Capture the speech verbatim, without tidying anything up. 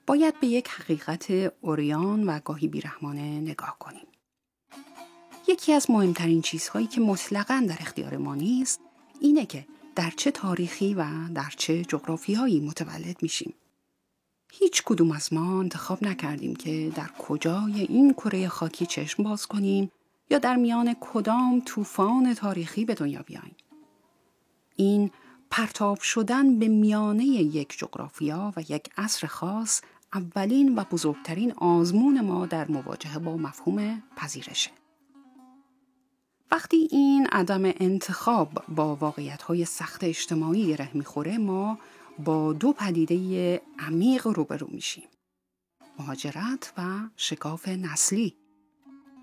باید به یک حقیقت عریان و گاهی بیرحمانه نگاه کنیم. یکی از مهمترین چیزهایی که مطلقاً در اختیار ما نیست، اینه که در چه تاریخی و در چه جغرافیایی متولد میشیم. هیچ کدوم از ما انتخاب نکردیم که در کجای این کره خاکی چشم باز کنیم یا در میان کدام طوفان تاریخی به دنیا بیاییم. این پرتاب شدن به میانه یک جغرافیا و یک عصر خاص اولین و بزرگترین آزمون ما در مواجهه با مفهوم پذیرشه. وقتی این عدم انتخاب با واقعیت‌های سخت اجتماعی گره می‌خوره، ما با دو پدیده عمیق روبرو میشیم: مهاجرت و شکاف نسلی.